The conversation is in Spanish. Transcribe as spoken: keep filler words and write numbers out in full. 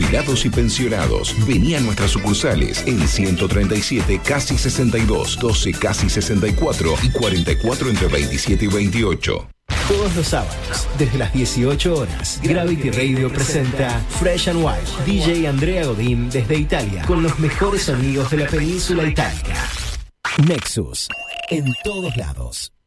jubilados y pensionados. Vení a nuestras sucursales en ciento treinta y siete, casi sesenta y dos, doce, casi sesenta y cuatro y cuarenta y cuatro entre veintisiete y veintiocho. Todos los sábados, desde las dieciocho horas, Gravity Radio presenta Fresh and Wild, D J Andrea Godín desde Italia, con los mejores sonidos de la península itálica. Nexus, en todos lados.